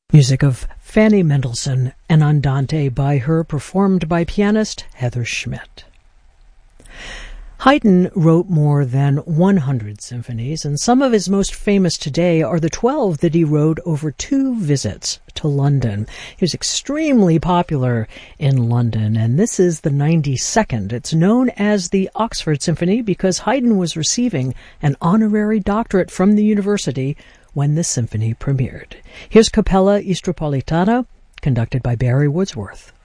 Music of Fanny Mendelssohn and Andante by her, performed by pianist Heather Schmidt. Haydn wrote more than 100 symphonies, and some of his most famous today are the 12 that he wrote over 2 visits to London. He was extremely popular in London, and this is the 92nd. It's known as the Oxford Symphony because Haydn was receiving an honorary doctorate from the university when the symphony premiered. Here's Capella Istropolitana, conducted by Barry Wordsworth.